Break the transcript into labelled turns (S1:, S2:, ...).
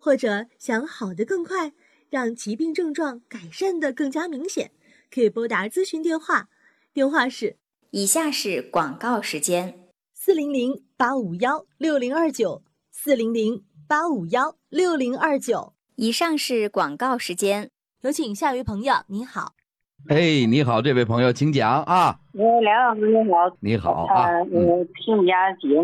S1: 或者想好得更快，让疾病症状改善得更加明显，可以拨打咨询电话，电话是
S2: 以下是广告时间
S1: ：400-851-6029，400-851-6029。
S2: 以上是广告时间，
S1: 有请下一位朋友，您好。
S3: 你好，这位朋友，请讲啊。
S4: 梁老师你好。
S3: 你好啊。
S4: 听你家节目